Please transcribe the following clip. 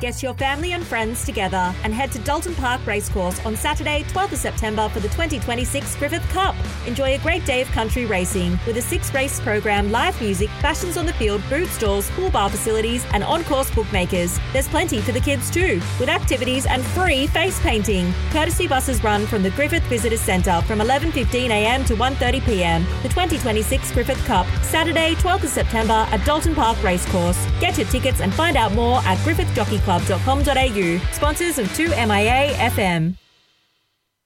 Get your family and friends together and head to Dalton Park Racecourse on Saturday, 12th of September for the 2026 Griffith Cup. Enjoy a great day of country racing with a 6-race program, live music, fashions on the field, boot stalls, pool bar facilities and on-course bookmakers. There's plenty for the kids too, with activities and free face painting. Courtesy buses run from the Griffith Visitor Centre from 11:15am to 1:30pm. The 2026 Griffith Cup, Saturday, 12th of September at Dalton Park Racecourse. Get your tickets and find out more at griffithjockeyclub.com.au. Sponsors of 2MIA FM.